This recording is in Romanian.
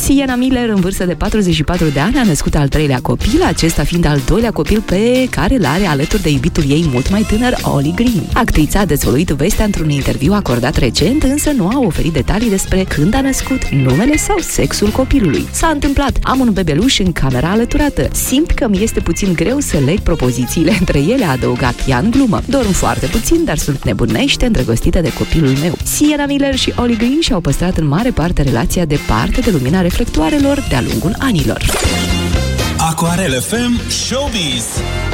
Sienna Miller, în vârstă de 44 de ani, a născut al 3-lea copil, acesta fiind al 2-lea copil pe care l-are alături de iubitul ei mult mai tânăr, Ollie Green. Actrița a dezvăluit vestea într-un interviu acordat recent, însă nu a oferit detalii despre când a născut, numele sau sexul copilului. S-a întâmplat, am un bebeluș în camera alăturată. Simt că mi este puțin greu să leg propozițiile între ele, a adăugat ea în glumă. Dorm foarte puțin, dar sunt nebunește îndrăgostită de copilul meu. Sienna Miller și Ollie Green și-au păstrat în mare parte relația departe de lumina reflectoarelor de-a lungul anilor. Aquarel FM Showbiz.